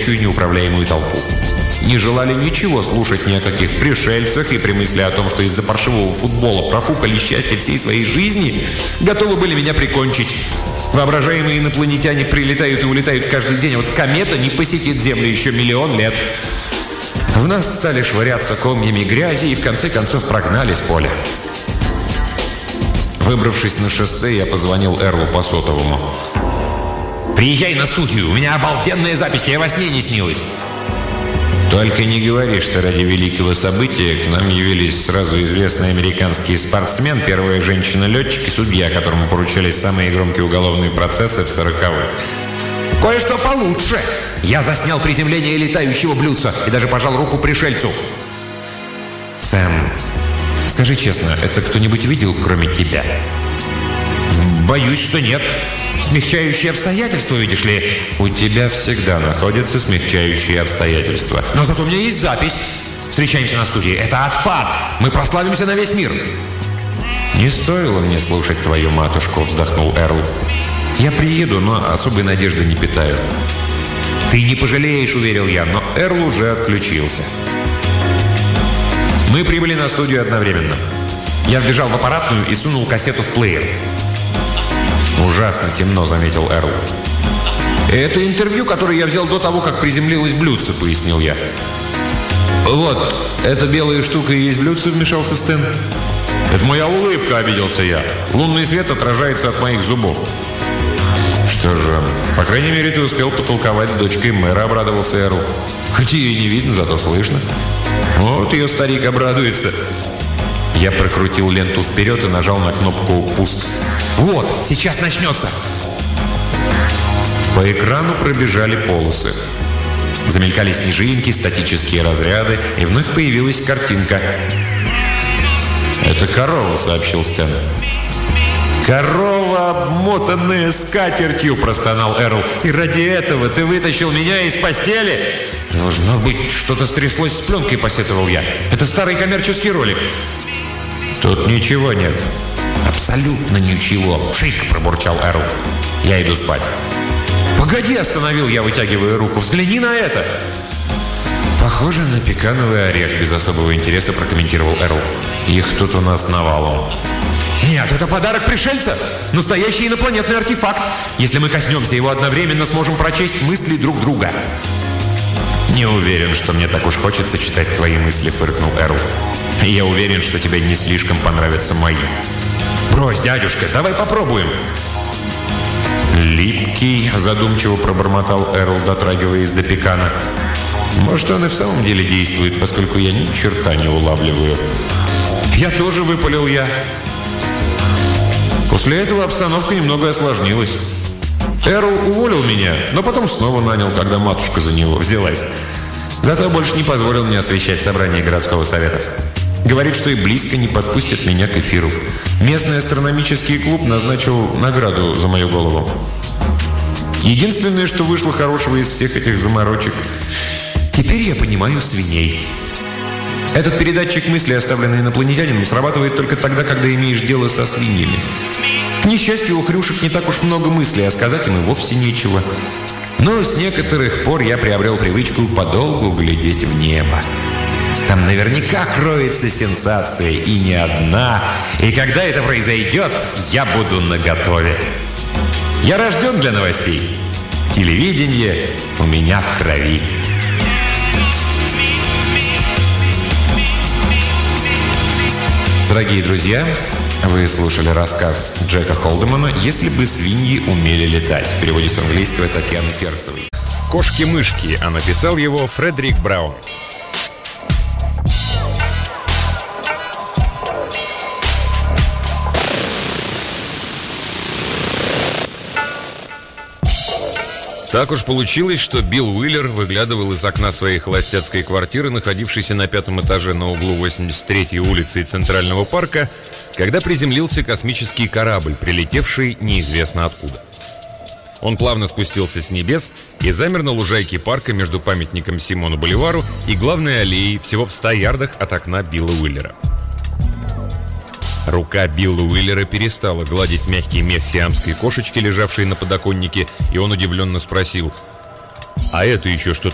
бродячую неуправляемую толпу. Не желали ничего слушать ни о каких пришельцах, и при мысли о том, что из-за паршивого футбола профукали счастье всей своей жизни, готовы были меня прикончить. Воображаемые инопланетяне прилетают и улетают каждый день, а вот комета не посетит Землю еще миллион лет. В нас стали швыряться комьями грязи и в конце концов прогнали с поля. Выбравшись на шоссе, я позвонил Эрлу по сотовому. «Приезжай на студию, у меня обалденная запись, тебе во сне не снилось». «Только не говори, что ради великого события к нам явились сразу известный американский спортсмен, первая женщина-летчик и судья, которому поручались самые громкие уголовные процессы в 40-х. Кое-что получше. Я заснял приземление летающего блюдца и даже пожал руку пришельцу». «Сэм, скажи честно, это кто-нибудь видел, кроме тебя?» «Боюсь, что нет. Смягчающие обстоятельства, видишь ли?» «У тебя всегда находятся смягчающие обстоятельства. Но зато у меня есть запись. Встречаемся на студии. Это отпад. Мы прославимся на весь мир». «Не стоило мне слушать твою матушку», — вздохнул Эрл. «Я приеду, но особой надежды не питаю». «Ты не пожалеешь», — уверил я, но Эрл уже отключился. Мы прибыли на студию одновременно. Я вбежал в аппаратную и сунул кассету в плеер. «Ужасно темно», — заметил Эрл. «Это интервью, которое я взял до того, как приземлилось блюдце», — пояснил я. «Вот, эта белая штука и есть блюдце», — вмешался Стэн. «Это моя улыбка», — обиделся я. «Лунный свет отражается от моих зубов». «Что же, по крайней мере, ты успел потолковать с дочкой мэра», — обрадовался Эрл. «Хоть ее не видно, зато слышно». «Вот ее старик обрадуется». Я прокрутил ленту вперед и нажал на кнопку «Пуск». «Вот, сейчас начнется!» По экрану пробежали полосы. Замелькали снежинки, статические разряды, и вновь появилась картинка. «Это корова», — сообщил Стэн. «Корова, обмотанная скатертью», — простонал Эрл. «И ради этого ты вытащил меня из постели?» «Должно быть, что-то стряслось с пленкой», — посетовал я. «Это старый коммерческий ролик». «Тут ничего нет». «Абсолютно ничего», — пшик, пробурчал Эрл. «Я иду спать». «Погоди», — остановил я, вытягивая руку. «Взгляни на это». «Похоже на пекановый орех», — без особого интереса прокомментировал Эрл. «Их тут у нас навалом». «Нет, это подарок пришельца. Настоящий инопланетный артефакт. Если мы коснемся его одновременно, сможем прочесть мысли друг друга». «Не уверен, что мне так уж хочется читать твои мысли», — фыркнул Эрл. «Я уверен, что тебе не слишком понравятся мои». «Брось, дядюшка, давай попробуем». «Липкий», — задумчиво пробормотал Эрл, дотрагиваясь до пекана. «Может, он и в самом деле действует, поскольку я ни черта не улавливаю». «Я тоже», — выпалил я. После этого обстановка немного осложнилась. Эрл уволил меня, но потом снова нанял, когда матушка за него взялась. Зато больше не позволил мне освещать собрание городского совета. Говорит, что и близко не подпустит меня к эфиру. Местный астрономический клуб назначил награду за мою голову. Единственное, что вышло хорошего из всех этих заморочек, теперь я понимаю свиней. Этот передатчик мысли, оставленный инопланетянином, срабатывает только тогда, когда имеешь дело со свиньями. К несчастью, у хрюшек не так уж много мыслей, а сказать им и вовсе нечего. Но с некоторых пор я приобрел привычку подолгу глядеть в небо. Там наверняка кроется сенсация, и не одна. И когда это произойдет, я буду наготове. Я рожден для новостей. Телевидение у меня в крови. Дорогие друзья, вы слушали рассказ Джека Холдемана «Если бы свиньи умели летать» в переводе с английского Татьяны Ферцевой. «Кошки-мышки», а написал его Фредерик Браун. Так уж получилось, что Билл Уиллер выглядывал из окна своей холостяцкой квартиры, находившейся на 5-м этаже на углу 83-й улицы и Центрального парка, когда приземлился космический корабль, прилетевший неизвестно откуда. Он плавно спустился с небес и замер на лужайке парка между памятником Симону Боливару и главной аллеей всего в 100 ярдах от окна Билла Уиллера. Рука Билла Уиллера перестала гладить мягкий мех сиамской кошечки, лежавшей на подоконнике, и он удивленно спросил: «А это еще что